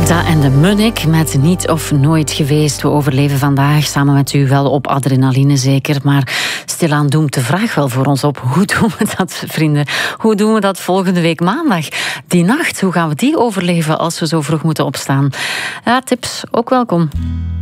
Kenta en de Munnik met Niet of Nooit Geweest. We overleven vandaag samen met u wel op adrenaline zeker, maar stilaan doemt de vraag wel voor ons op. Hoe doen we dat, vrienden? Hoe doen we dat volgende week maandag? Die nacht, hoe gaan we die overleven als we zo vroeg moeten opstaan? Ja, tips ook welkom.